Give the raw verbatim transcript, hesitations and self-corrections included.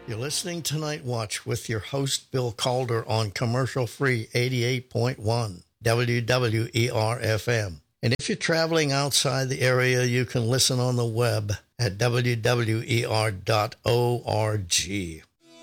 You're listening to Night Watch with your host, Bill Calder, on commercial-free eighty-eight point one W W E R F M. And if you're traveling outside the area, you can listen on the web at W W E R dot org.